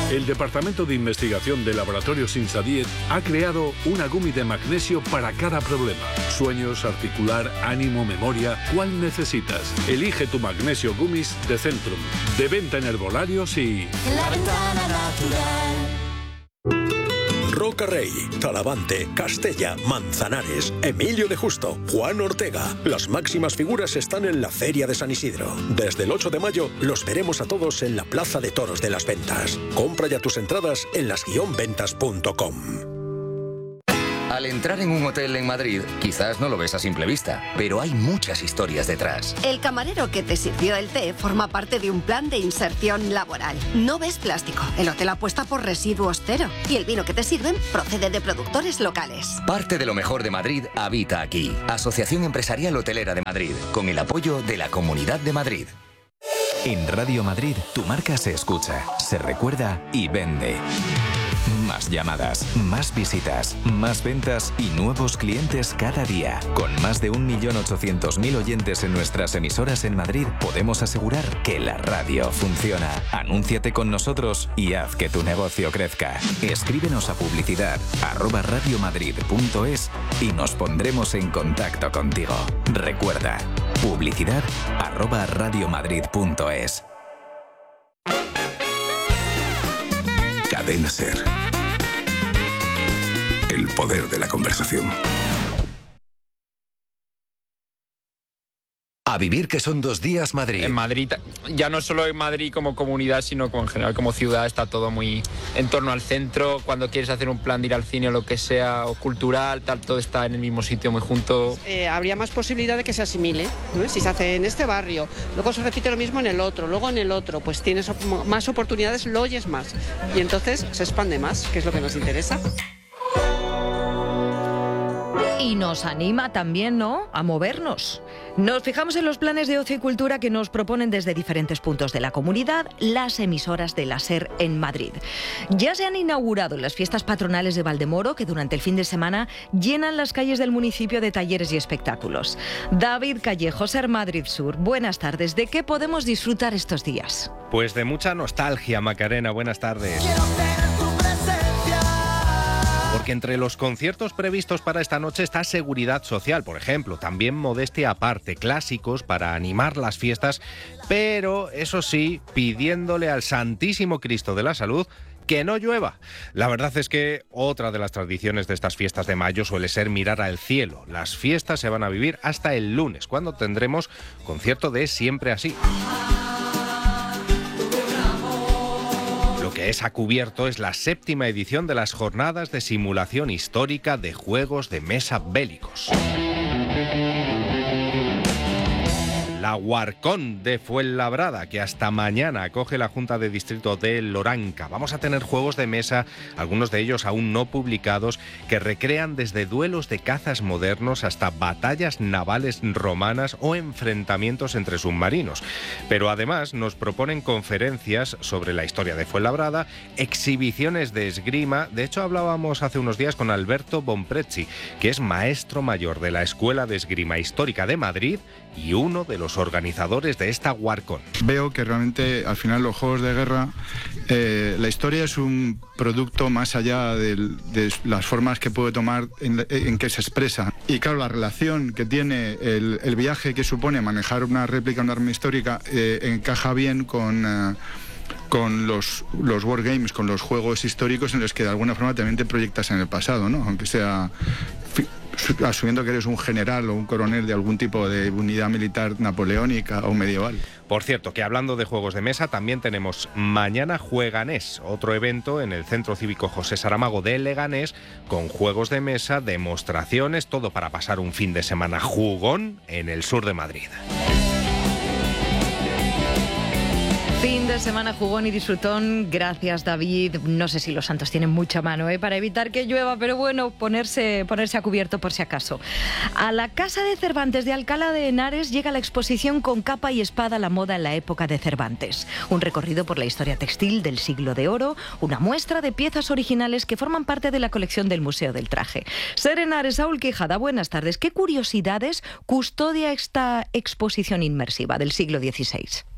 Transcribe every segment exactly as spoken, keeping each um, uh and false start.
El Departamento de Investigación de Laboratorios Insadiet ha creado una gummy de magnesio para cada problema. Sueños, articular, ánimo, memoria. ¿Cuál necesitas? Elige tu magnesio gummies de Centrum. De venta en herbolarios y... La Ventana Natural. Roca Rey, Talavante, Castella, Manzanares, Emilio de Justo, Juan Ortega. Las máximas figuras están en la Feria de San Isidro. Desde el ocho de mayo los veremos a todos en la Plaza de Toros de las Ventas. Compra ya tus entradas en las guion ventas punto com. Al entrar en un hotel en Madrid, quizás no lo ves a simple vista, pero hay muchas historias detrás. El camarero que te sirvió el té forma parte de un plan de inserción laboral. No ves plástico. El hotel apuesta por residuos cero. Y el vino que te sirven procede de productores locales. Parte de lo mejor de Madrid habita aquí. Asociación Empresarial Hotelera de Madrid, con el apoyo de la Comunidad de Madrid. En Radio Madrid, tu marca se escucha, se recuerda y vende. Más llamadas, más visitas, más ventas y nuevos clientes cada día. Con más de un millón ochocientos mil oyentes en nuestras emisoras en Madrid, podemos asegurar que la radio funciona. Anúnciate con nosotros y haz que tu negocio crezca. Escríbenos a publicidad arroba radiomadrid.es y nos pondremos en contacto contigo. Recuerda, publicidad arroba radiomadrid.es. Cadena Ser. El poder de la conversación. A vivir, que son dos días Madrid. En Madrid, ya no solo en Madrid como comunidad, sino como en general como ciudad, está todo muy en torno al centro. Cuando quieres hacer un plan de ir al cine o lo que sea, o cultural, tal, todo está en el mismo sitio, muy junto. Eh, habría más posibilidad de que se asimile, ¿no? Si se hace en este barrio, luego se repite lo mismo en el otro, luego en el otro, pues tienes op- más oportunidades, lo oyes más. Y entonces se expande más, que es lo que nos interesa. Y nos anima también, ¿no?, a movernos. Nos fijamos en los planes de ocio y cultura que nos proponen desde diferentes puntos de la comunidad las emisoras de la SER en Madrid. Ya se han inaugurado las fiestas patronales de Valdemoro, que durante el fin de semana llenan las calles del municipio de talleres y espectáculos. David Callejo, SER Madrid Sur, buenas tardes. ¿De qué podemos disfrutar estos días? Pues de mucha nostalgia, Macarena. Buenas tardes. Porque entre los conciertos previstos para esta noche está Seguridad Social, por ejemplo. También Modestia Aparte, clásicos para animar las fiestas, pero eso sí, pidiéndole al Santísimo Cristo de la Salud que no llueva. La verdad es que otra de las tradiciones de estas fiestas de mayo suele ser mirar al cielo. Las fiestas se van a vivir hasta el lunes, cuando tendremos concierto de Siempre Así. Que es a cubierto es la séptima edición de las jornadas de simulación histórica de juegos de mesa bélicos. La Warcon de Fuenlabrada, que hasta mañana acoge la Junta de Distrito de Loranca. Vamos a tener juegos de mesa, algunos de ellos aún no publicados, que recrean desde duelos de cazas modernos hasta batallas navales romanas o enfrentamientos entre submarinos. Pero además nos proponen conferencias sobre la historia de Fuenlabrada, exhibiciones de esgrima. De hecho, hablábamos hace unos días con Alberto Bonprezzi, que es maestro mayor de la Escuela de Esgrima Histórica de Madrid y uno de los organizadores de esta Warcon. Veo que realmente al final los juegos de guerra, eh, la historia es un producto más allá de, de las formas que puede tomar en, en que se expresa. Y claro, la relación que tiene el, el viaje que supone manejar una réplica, una arma histórica, eh, encaja bien con... Eh, con los, los wargames, con los juegos históricos en los que de alguna forma también te proyectas en el pasado, ¿no? Aunque sea asumiendo que eres un general o un coronel de algún tipo de unidad militar napoleónica o medieval. Por cierto, que hablando de juegos de mesa, también tenemos mañana Jueganés, otro evento en el Centro Cívico José Saramago de Leganés, con juegos de mesa, demostraciones, todo para pasar un fin de semana jugón en el sur de Madrid. Fin de semana jugón y disfrutón. Gracias, David. No sé si los santos tienen mucha mano ¿eh? para evitar que llueva, pero bueno, ponerse, ponerse a cubierto por si acaso. A la Casa de Cervantes de Alcalá de Henares llega la exposición Con capa y espada, la moda en la época de Cervantes. Un recorrido por la historia textil del siglo de oro, una muestra de piezas originales que forman parte de la colección del Museo del Traje. Ser Henares, Saúl Quijada, buenas tardes. ¿Qué curiosidades custodia esta exposición inmersiva del siglo dieciséis?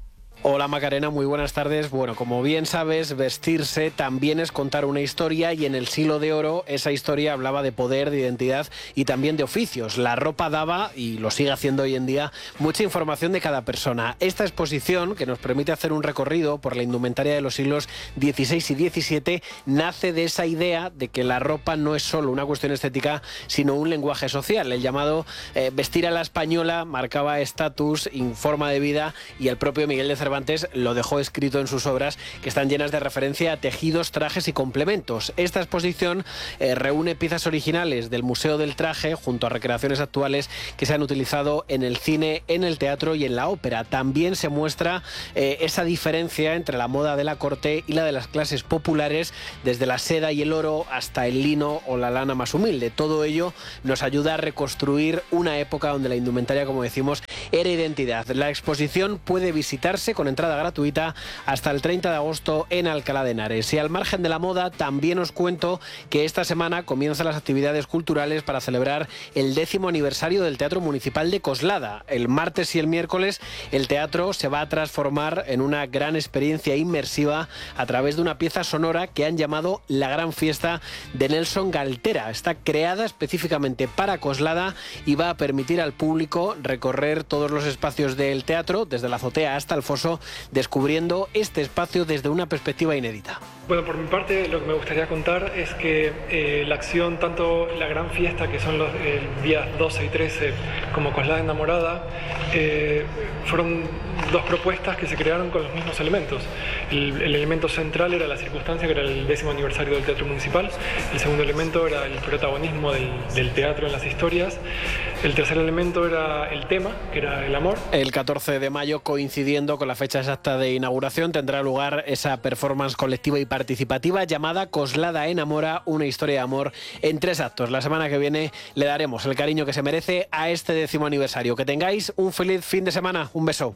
Hola Macarena, muy buenas tardes. Bueno, como bien sabes, vestirse también es contar una historia y en el siglo de oro esa historia hablaba de poder, de identidad y también de oficios. La ropa daba, y lo sigue haciendo hoy en día, mucha información de cada persona. Esta exposición, que nos permite hacer un recorrido por la indumentaria de los siglos dieciséis y diecisiete, nace de esa idea de que la ropa no es solo una cuestión estética, sino un lenguaje social. El llamado eh, vestir a la española marcaba estatus, forma de vida, y el propio Miguel de Cervantes lo dejó escrito en sus obras, que están llenas de referencia a tejidos, trajes y complementos. Esta exposición eh, reúne piezas originales del Museo del Traje junto a recreaciones actuales que se han utilizado en el cine, en el teatro y en la ópera. También se muestra eh, esa diferencia entre la moda de la corte y la de las clases populares, desde la seda y el oro hasta el lino o la lana más humilde. Todo ello nos ayuda a reconstruir una época donde la indumentaria, como decimos, era identidad. La exposición puede visitarse con entrada gratuita hasta el treinta de agosto en Alcalá de Henares. Y al margen de la moda, también os cuento que esta semana comienzan las actividades culturales para celebrar el décimo aniversario del Teatro Municipal de Coslada. El martes y el miércoles el teatro se va a transformar en una gran experiencia inmersiva a través de una pieza sonora que han llamado La Gran Fiesta de Nelson Galtera. Está creada específicamente para Coslada y va a permitir al público recorrer todos los espacios del teatro, desde la azotea hasta el foso, descubriendo este espacio desde una perspectiva inédita. Bueno, por mi parte lo que me gustaría contar es que eh, la acción, tanto La Gran Fiesta, que son los eh, días doce y trece, como Coslada Enamorada, eh, fueron dos propuestas que se crearon con los mismos elementos. El, el elemento central era la circunstancia, que era el décimo aniversario del Teatro Municipal. El segundo elemento era el protagonismo del, del teatro en las historias. El tercer elemento era el tema, que era el amor. El catorce de mayo, coincidiendo con la fecha exacta de inauguración, tendrá lugar esa performance colectiva y participativa llamada Coslada Enamora, una historia de amor en tres actos. La semana que viene le daremos el cariño que se merece a este décimo aniversario. Que tengáis un feliz fin de semana. Un beso.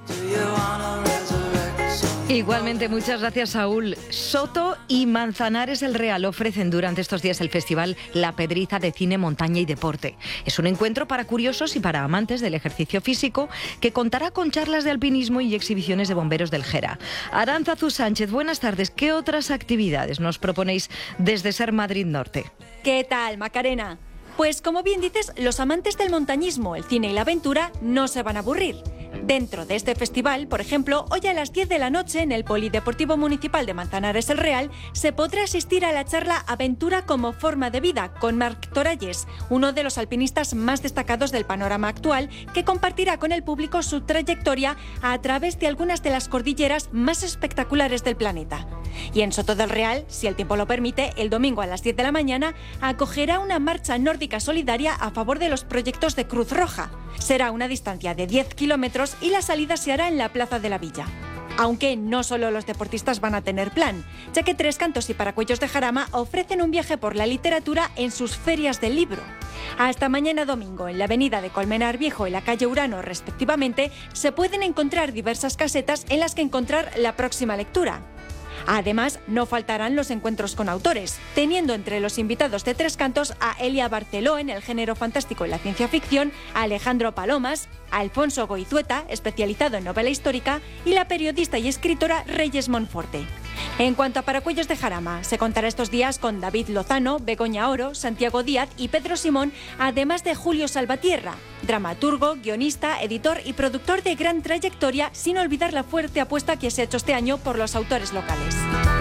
Igualmente, muchas gracias, Saúl. Soto y Manzanares el Real ofrecen durante estos días el festival La Pedriza de Cine, Montaña y Deporte. Es un encuentro para curiosos y para amantes del ejercicio físico que contará con charlas de alpinismo y exhibiciones de bomberos del Gera. Aránzazu Sánchez, buenas tardes. ¿Qué otras actividades nos proponéis desde Ser Madrid Norte? ¿Qué tal, Macarena? Pues como bien dices, los amantes del montañismo, el cine y la aventura no se van a aburrir. Dentro de este festival, por ejemplo, hoy a las diez de la noche en el Polideportivo Municipal de Manzanares el Real se podrá asistir a la charla Aventura como forma de vida con Marc Toralles, uno de los alpinistas más destacados del panorama actual, que compartirá con el público su trayectoria a través de algunas de las cordilleras más espectaculares del planeta. Y en Soto del Real, si el tiempo lo permite, el domingo a las diez de la mañana acogerá una marcha nórdica solidaria a favor de los proyectos de Cruz Roja. Será una distancia de diez kilómetros y la salida se hará en la Plaza de la Villa. Aunque no solo los deportistas van a tener plan, ya que Tres Cantos y Paracuellos de Jarama ofrecen un viaje por la literatura en sus ferias del libro. Hasta mañana domingo, en la avenida de Colmenar Viejo y la calle Urano, respectivamente, se pueden encontrar diversas casetas en las que encontrar la próxima lectura. Además, no faltarán los encuentros con autores, teniendo entre los invitados de Tres Cantos a Elia Barceló en el género fantástico y la ciencia ficción, a Alejandro Palomas, a Alfonso Goizueta, especializado en novela histórica, y la periodista y escritora Reyes Monforte. En cuanto a Paracuellos de Jarama, se contará estos días con David Lozano, Begoña Oro, Santiago Díaz y Pedro Simón, además de Julio Salvatierra, dramaturgo, guionista, editor y productor de gran trayectoria, sin olvidar la fuerte apuesta que se ha hecho este año por los autores locales.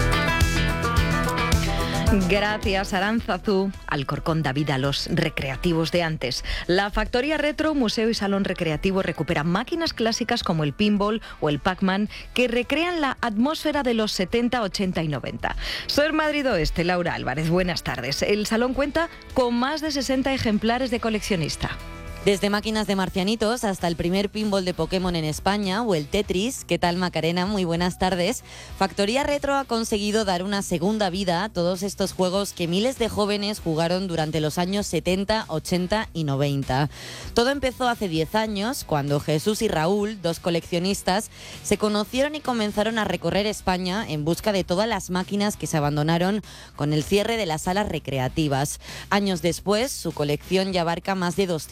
Gracias, Aránzazu. Alcorcón da vida a los recreativos de antes. La Factoría Retro, Museo y Salón Recreativo recuperan máquinas clásicas como el pinball o el Pac-Man que recrean la atmósfera de los setenta, ochenta y noventa. Ser Madrid Oeste, Laura Álvarez, buenas tardes. El salón cuenta con más de sesenta ejemplares de coleccionista. Desde máquinas de marcianitos hasta el primer pinball de Pokémon en España o el Tetris. ¿Qué tal, Macarena? Muy buenas tardes. Factoría Retro ha conseguido dar una segunda vida a todos estos juegos que miles de jóvenes jugaron durante los años setenta, ochenta y noventa. Todo empezó hace diez años, cuando Jesús y Raúl, dos coleccionistas, se conocieron y comenzaron a recorrer España en busca de todas las máquinas que se abandonaron con el cierre de las salas recreativas. Años después, su colección ya abarca más de doscientas máquinas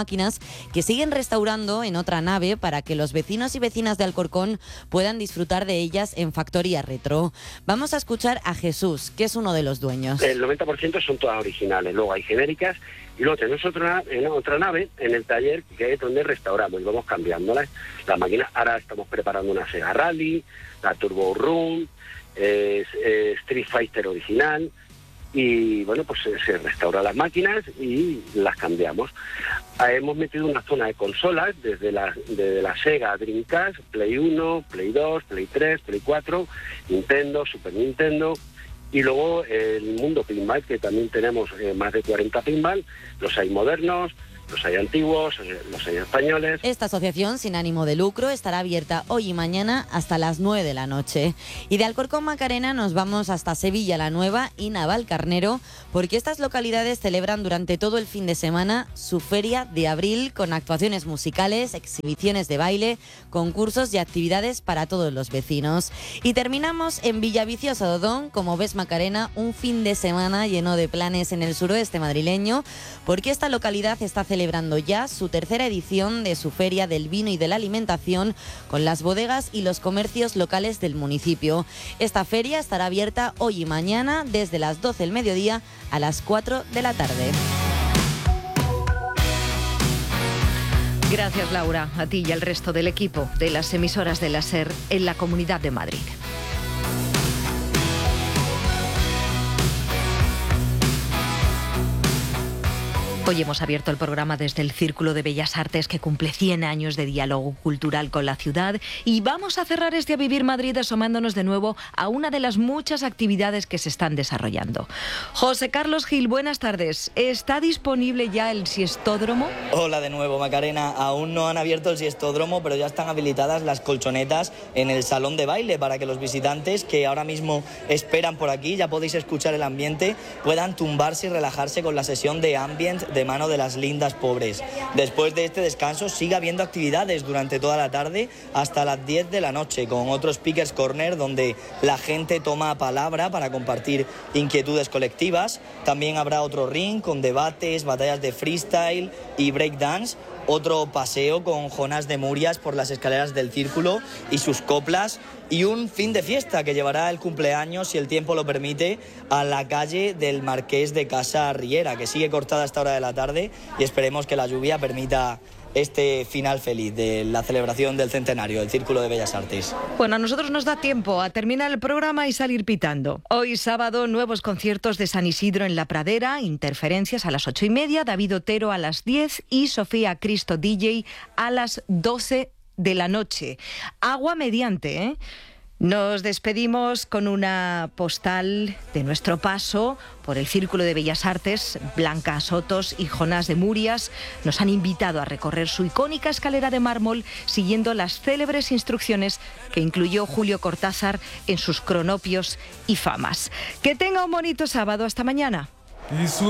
máquinas que siguen restaurando en otra nave para que los vecinos y vecinas de Alcorcón puedan disfrutar de ellas en Factoría Retro. Vamos a escuchar a Jesús, que es uno de los dueños. El noventa por ciento son todas originales, luego hay genéricas y luego tenemos otra, en otra nave en el taller que es donde restauramos y vamos cambiándolas. Las máquinas, ahora estamos preparando una Sega Rally, la Turbo Run, eh, eh, Street Fighter original y bueno, pues se, se restauran las máquinas y las cambiamos. Ah, hemos metido una zona de consolas desde la, desde la Sega Dreamcast, Play uno, Play dos, Play tres, Play cuatro, Nintendo, Super Nintendo. Y luego el mundo pinball, que también tenemos eh, más de cuarenta pinball, los hay modernos, los hay antiguos, los hay españoles. Esta asociación sin ánimo de lucro estará abierta hoy y mañana hasta las nueve de la noche. Y de Alcorcón Macarena nos vamos hasta Sevilla la Nueva y Navalcarnero, porque estas localidades celebran durante todo el fin de semana su feria de abril con actuaciones musicales, exhibiciones de baile, concursos y actividades para todos los vecinos. Y terminamos en Villaviciosa de Odón, como ves Macarena, un fin de semana lleno de planes en el suroeste madrileño, porque esta localidad está celebrando celebrando ya su tercera edición de su Feria del Vino y de la Alimentación con las bodegas y los comercios locales del municipio. Esta feria estará abierta hoy y mañana desde las doce del mediodía a las cuatro de la tarde. Gracias, Laura, a ti y al resto del equipo de las emisoras de la SER en la Comunidad de Madrid. Hoy hemos abierto el programa desde el Círculo de Bellas Artes, que cumple cien años de diálogo cultural con la ciudad, y vamos a cerrar este A Vivir Madrid asomándonos de nuevo a una de las muchas actividades que se están desarrollando. José Carlos Gil, buenas tardes. ¿Está disponible ya el siestódromo? Hola de nuevo, Macarena. Aún no han abierto el siestódromo, pero ya están habilitadas las colchonetas en el salón de baile para que los visitantes que ahora mismo esperan por aquí, ya podéis escuchar el ambiente, puedan tumbarse y relajarse con la sesión de ambient de mano de las lindas pobres. Después de este descanso sigue habiendo actividades durante toda la tarde hasta las diez de la noche, con otro Speakers Corner donde la gente toma palabra para compartir inquietudes colectivas. También habrá otro ring con debates, batallas de freestyle y breakdance. Otro paseo con Jonás de Murias por las escaleras del Círculo y sus coplas, y un fin de fiesta que llevará el cumpleaños, si el tiempo lo permite, a la calle del Marqués de Casa Riera, que sigue cortada a esta hora de la tarde, y esperemos que la lluvia permita este final feliz de la celebración del centenario del Círculo de Bellas Artes. Bueno, a nosotros nos da tiempo a terminar el programa y salir pitando. Hoy sábado, nuevos conciertos de San Isidro en La Pradera, Interferencias a las ocho y media, David Otero a las diez y Sofía Cristo D J a las doce de la noche. Agua mediante, ¿eh? Nos despedimos con una postal de nuestro paso por el Círculo de Bellas Artes. Blanca Sotos y Jonás de Murias nos han invitado a recorrer su icónica escalera de mármol siguiendo las célebres instrucciones que incluyó Julio Cortázar en sus cronopios y famas. Que tenga un bonito sábado. Hasta mañana.